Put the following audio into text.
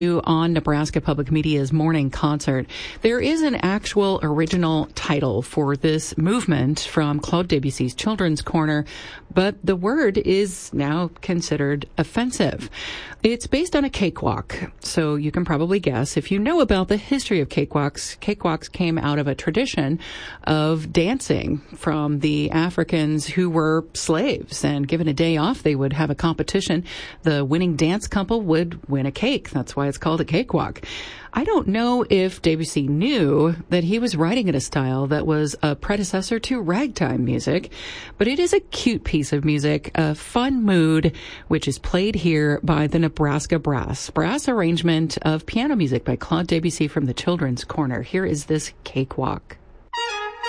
On Nebraska Public Media's morning concert. There is an actual original title for this movement from Claude Debussy's Children's Corner, but the word is now considered offensive. It's based on a cakewalk, so you can probably guess. If you know about the history of cakewalks came out of a tradition of dancing from the Africans who were slaves, and given a day off, they would have a competition. The winning dance couple would win a cake. That's why it's called a cakewalk. I don't know if Debussy knew that he was writing in a style that was a predecessor to ragtime music, but it is a cute piece of music, a fun mood, which is played here by the Nebraska Brass arrangement of piano music by Claude Debussy from the Children's Corner. Here is this cakewalk.